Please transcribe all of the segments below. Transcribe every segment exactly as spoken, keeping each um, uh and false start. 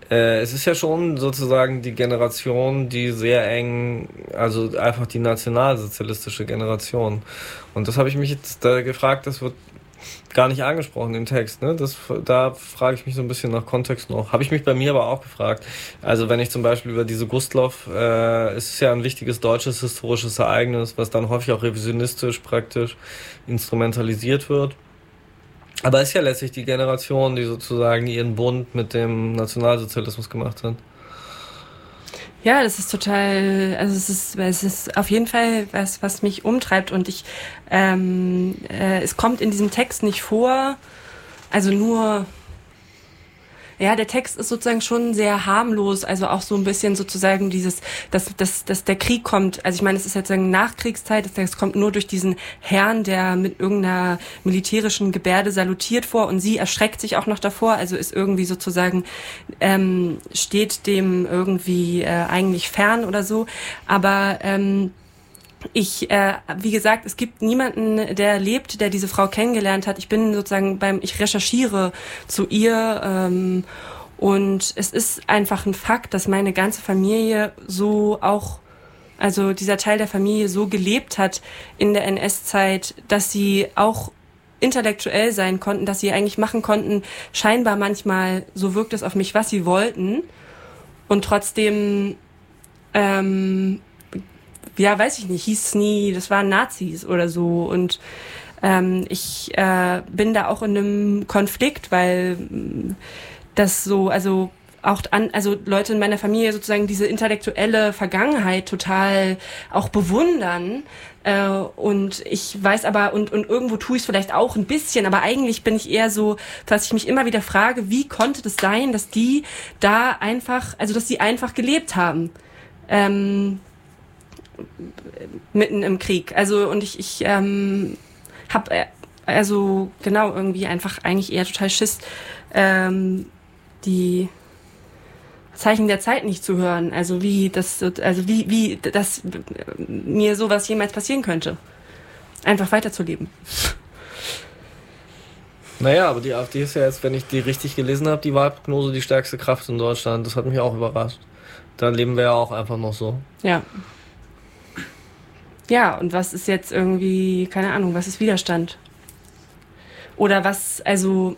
Äh, es ist ja schon sozusagen die Generation, die sehr eng, also einfach die nationalsozialistische Generation. Und das habe ich mich jetzt da gefragt, das wird gar nicht angesprochen im Text, ne? Das, da frage ich mich so ein bisschen nach Kontext noch. Habe ich mich bei mir aber auch gefragt. Also wenn ich zum Beispiel über diese Gustloff, äh, es ist ja ein wichtiges deutsches historisches Ereignis, was dann häufig auch revisionistisch praktisch instrumentalisiert wird. Aber es ist ja letztlich die Generation, die sozusagen ihren Bund mit dem Nationalsozialismus gemacht hat. Ja, das ist total, also es ist, es ist auf jeden Fall was, was mich umtreibt und ich, ähm, äh, es kommt in diesem Text nicht vor, also nur, ja, der Text ist sozusagen schon sehr harmlos, also auch so ein bisschen sozusagen dieses, dass, dass, dass der Krieg kommt, also ich meine, es ist jetzt eine Nachkriegszeit, das kommt nur durch diesen Herrn, der mit irgendeiner militärischen Gebärde salutiert vor und sie erschreckt sich auch noch davor, also ist irgendwie sozusagen, ähm, steht dem irgendwie äh, eigentlich fern oder so, aber ähm, Ich, äh, wie gesagt, es gibt niemanden, der lebt, der diese Frau kennengelernt hat. Ich bin sozusagen beim, ich recherchiere zu ihr ähm, und es ist einfach ein Fakt, dass meine ganze Familie so auch, also dieser Teil der Familie so gelebt hat in der N S-Zeit, dass sie auch intellektuell sein konnten, dass sie eigentlich machen konnten, scheinbar manchmal, so wirkt es auf mich, was sie wollten und trotzdem ähm, ja, weiß ich nicht, hieß es nie, das waren Nazis oder so und ähm, ich äh, bin da auch in einem Konflikt, weil das so, also auch an, also Leute in meiner Familie sozusagen diese intellektuelle Vergangenheit total auch bewundern äh, und ich weiß aber, und, und irgendwo tue ich es vielleicht auch ein bisschen, aber eigentlich bin ich eher so, dass ich mich immer wieder frage, wie konnte das sein, dass die da einfach, also dass die einfach gelebt haben. Ähm, mitten im Krieg. Also und ich ich ähm, habe äh, also genau irgendwie einfach eigentlich eher total Schiss, ähm, die Zeichen der Zeit nicht zu hören. Also wie das, also wie wie das mir sowas jemals passieren könnte. Einfach weiterzuleben. Naja, aber die AfD ist ja jetzt, wenn ich die richtig gelesen habe, die Wahlprognose die stärkste Kraft in Deutschland. Das hat mich auch überrascht. Da leben wir ja auch einfach noch so. Ja. Ja, und was ist jetzt irgendwie, keine Ahnung, was ist Widerstand? Oder was, also,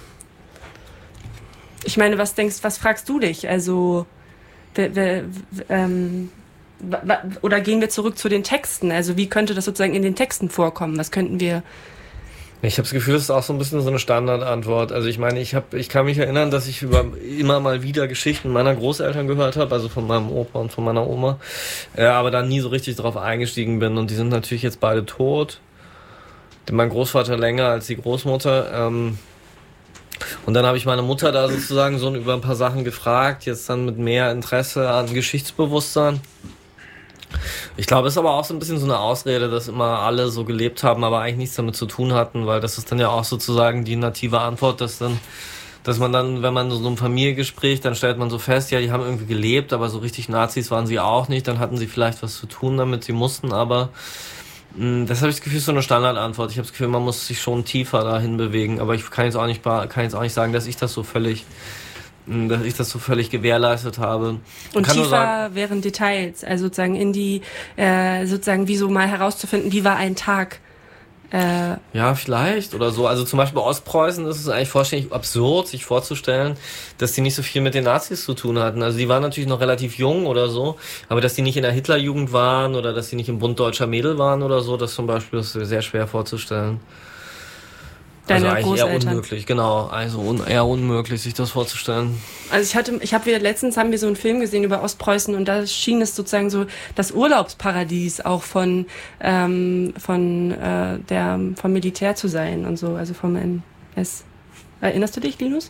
ich meine, was denkst, was fragst du dich? Also, w- w- w- ähm, w- w- oder gehen wir zurück zu den Texten? Also, wie könnte das sozusagen in den Texten vorkommen? Was könnten wir... Ich habe das Gefühl, das ist auch so ein bisschen so eine Standardantwort. Also ich meine, ich habe, ich kann mich erinnern, dass ich über immer mal wieder Geschichten meiner Großeltern gehört habe, also von meinem Opa und von meiner Oma, äh, aber dann nie so richtig drauf eingestiegen bin. Und die sind natürlich jetzt beide tot. Mein Großvater länger als die Großmutter. Ähm, und dann habe ich meine Mutter da sozusagen so über ein paar Sachen gefragt, jetzt dann mit mehr Interesse an Geschichtsbewusstsein. Ich glaube, es ist aber auch so ein bisschen so eine Ausrede, dass immer alle so gelebt haben, aber eigentlich nichts damit zu tun hatten, weil das ist dann ja auch sozusagen die native Antwort, dass dann, dass man dann, wenn man so ein Familiengespräch, dann stellt man so fest, ja, die haben irgendwie gelebt, aber so richtig Nazis waren sie auch nicht, dann hatten sie vielleicht was zu tun damit, sie mussten aber, mh, das habe ich das Gefühl, ist so eine Standardantwort. Ich habe das Gefühl, man muss sich schon tiefer dahin bewegen, aber ich kann jetzt auch nicht, kann jetzt auch nicht sagen, dass ich das so völlig dass ich das so völlig gewährleistet habe. Und kann tiefer sagen, wären Details, also sozusagen in die, äh, sozusagen wie so mal herauszufinden, wie war ein Tag. Äh, ja, vielleicht oder so. Also zum Beispiel bei Ostpreußen ist es eigentlich vollständig absurd, sich vorzustellen, dass die nicht so viel mit den Nazis zu tun hatten. Also die waren natürlich noch relativ jung oder so, aber dass die nicht in der Hitlerjugend waren oder dass die nicht im Bund deutscher Mädel waren oder so, das zum Beispiel ist sehr schwer vorzustellen. Deine also eigentlich Großeltern. eher unmöglich, genau. Also un- eher unmöglich, sich das vorzustellen. Also ich hatte, ich habe wieder letztens haben wir so einen Film gesehen über Ostpreußen und da schien es sozusagen so das Urlaubsparadies auch von ähm, von äh, der vom Militär zu sein und so, also vom N S. Erinnerst du dich, Linus?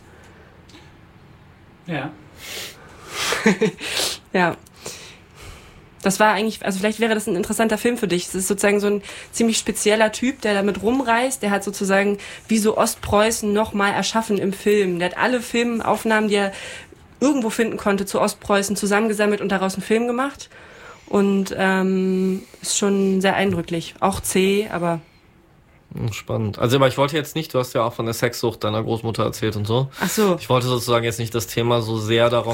Ja. Ja. Das war eigentlich, also vielleicht wäre das ein interessanter Film für dich. Es ist sozusagen so ein ziemlich spezieller Typ, der damit rumreist. Der hat sozusagen wie so Ostpreußen nochmal erschaffen im Film. Der hat alle Filmaufnahmen, die er irgendwo finden konnte, zu Ostpreußen zusammengesammelt und daraus einen Film gemacht. Und ähm, ist schon sehr eindrücklich. Auch zäh, aber... Spannend. Also, aber ich wollte jetzt nicht, du hast ja auch von der Sexsucht deiner Großmutter erzählt und so. Ach so. Ich wollte sozusagen jetzt nicht das Thema so sehr darauf